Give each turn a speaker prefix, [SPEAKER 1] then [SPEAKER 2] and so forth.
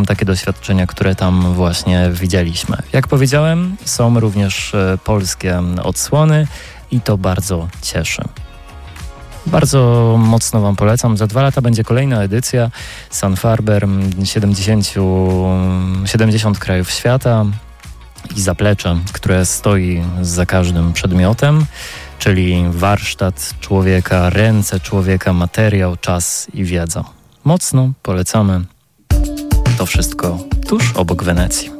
[SPEAKER 1] są takie doświadczenia, które tam właśnie widzieliśmy. Jak powiedziałem, są również polskie odsłony i to bardzo cieszy. Bardzo mocno Wam polecam. Za 2 lata będzie kolejna edycja Sunfarber, 70 krajów świata i zaplecze, które stoi za każdym przedmiotem, czyli warsztat człowieka, ręce człowieka, materiał, czas i wiedza. Mocno polecamy. To wszystko tuż obok Wenecji.